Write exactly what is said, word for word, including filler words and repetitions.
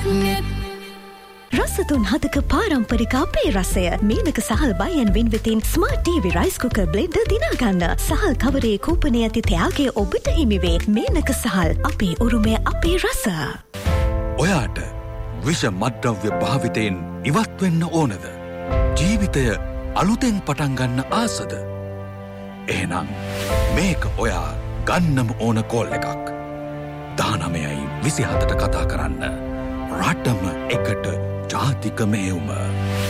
රසතුන් හදක පාරම්පරික අපේ රසය මීනක සහල් බයන් වින්විතින් smart TV rice cooker blender දිනාගන්න. සහල් කවරේ කූපනයේ ඇති තෑග්ගේ ඔබට හිමිවේ. මීනක සහල් අපේ උරුමය අපේ රස. ඔයාට විෂ මත්ද්‍රව්‍ය භාවිතයෙන් ඉවත් වෙන්න ඕනද? ජීවිතය අලුතෙන් පටන් ගන්න ආසද? එහෙනම් මේක ඔයා ගන්නම ඕන කෝල් එකක්. දානමයයි විසිහතට කතා කරන්න. රටම එකට ජාතික මෙහෙයුම.